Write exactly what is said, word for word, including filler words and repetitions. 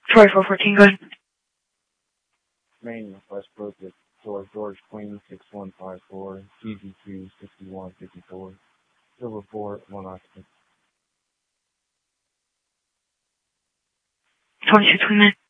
Troy four fourteen, go ahead. Main Westbrook is George George Queen six one five four, G G two sixty-one fifty-four, Silver four, one occupant. twenty-two twenty-nine.